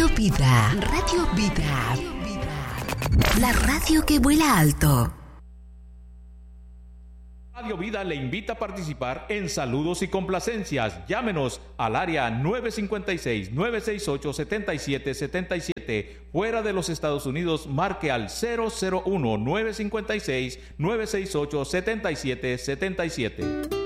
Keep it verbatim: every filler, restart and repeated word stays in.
Vida, Radio Vida, la radio que vuela alto. Radio Vida le invita a participar en Saludos y Complacencias. Llámenos al área nueve cinco seis, nueve seis ocho, siete siete siete siete. Fuera de los Estados Unidos, marque al cero cero uno, nueve cinco seis, nueve seis ocho, siete siete siete siete.